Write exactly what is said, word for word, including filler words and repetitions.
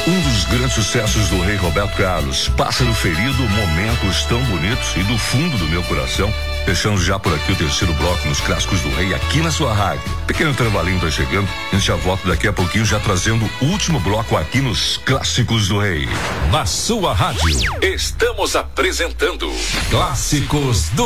Um dos grandes sucessos do rei Roberto Carlos, Pássaro Ferido, momentos tão bonitos e do fundo do meu coração. Fechamos já por aqui o terceiro bloco nos clássicos do rei aqui na sua rádio. Pequeno intervalinho tá chegando, a gente já volta daqui a pouquinho já trazendo o último bloco aqui nos clássicos do rei. Na sua rádio, estamos apresentando Clássicos do